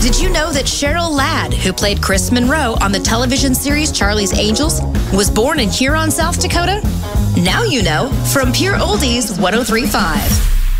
Did you know that Cheryl Ladd, who played Chris Monroe on the television series Charlie's Angels, was born in Huron, South Dakota? Now you know from Pure Oldies 103.5.